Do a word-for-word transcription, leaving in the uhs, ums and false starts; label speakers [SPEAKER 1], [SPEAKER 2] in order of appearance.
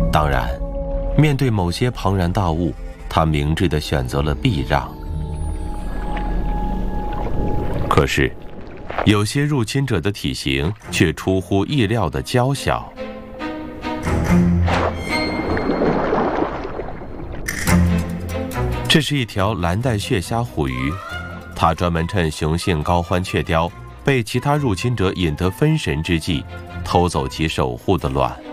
[SPEAKER 1] 当然，面对某些庞然大物，他明智地选择了避让。可是，有些入侵者的体型却出乎意料的娇小。这是一条蓝带血虾虎鱼，它专门趁雄性高欢雀鲷被其他入侵者引得分神之际，偷走其守护的卵。